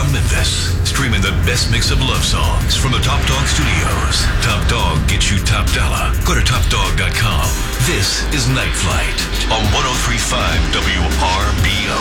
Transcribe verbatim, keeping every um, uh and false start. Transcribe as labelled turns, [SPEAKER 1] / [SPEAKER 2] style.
[SPEAKER 1] around Memphis. Streaming the best mix of love songs from the Top Dog Studios. Top Dog gets you top dollar. Go to top dog dot com. This is Night Flight on one oh three point five W R B O.